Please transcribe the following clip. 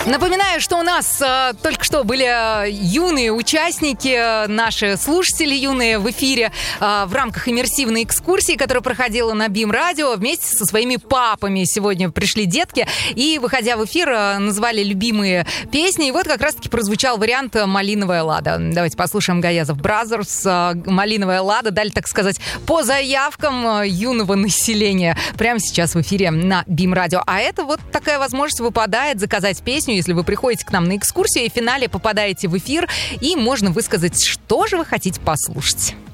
Напоминаю, что у нас только что были юные участники, наши слушатели юные в эфире в рамках иммерсивной экскурсии, которая проходила на БИМ Радио. Вместе со своими папами сегодня пришли детки и, выходя в эфир, назвали любимые песни. И вот как раз-таки прозвучал вариант «Малиновая лада». Давайте послушаем Гаязов Бразерс. «Малиновая лада». Дали, так сказать, по заявкам юного населения. Прямо сейчас в эфире на БИМ Радио. А это вот такая возможность выпадает заказать песню, если вы приходите к нам на экскурсию и в финале попадаете в эфир, и можно высказать, что же вы хотите послушать.